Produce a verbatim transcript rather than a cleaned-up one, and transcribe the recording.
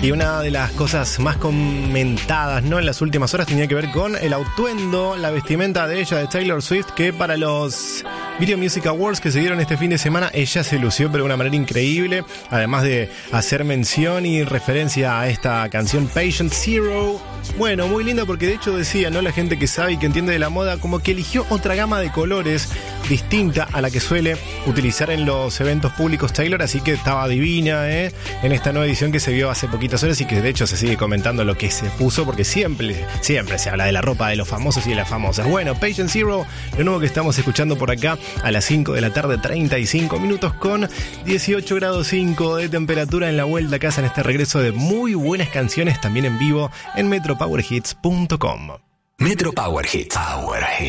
Y una de las cosas más comentadas, ¿no?, en las últimas horas tenía que ver con el atuendo, la vestimenta de ella, de Taylor Swift, que para los Video Music Awards que se dieron este fin de semana, ella se lució pero de una manera increíble, además de hacer mención y referencia a esta canción Patient Zero. Bueno, muy linda porque de hecho decía, ¿no?, la gente que sabe y que entiende de la moda, como que eligió otra gama de colores distinta a la que suele utilizar en los eventos públicos Taylor, así que estaba divina, ¿eh?, en esta nueva edición que se vio hace poquitas horas y que de hecho se sigue comentando lo que se puso, porque siempre, siempre se habla de la ropa de los famosos y de las famosas. Bueno, Patient Zero, lo nuevo que estamos escuchando por acá a las cinco de la tarde, treinta y cinco minutos, con dieciocho grados cinco de temperatura en la vuelta a casa en este regreso de muy buenas canciones también en vivo en metro power hits punto com. Metro Power Hits. Power Hits.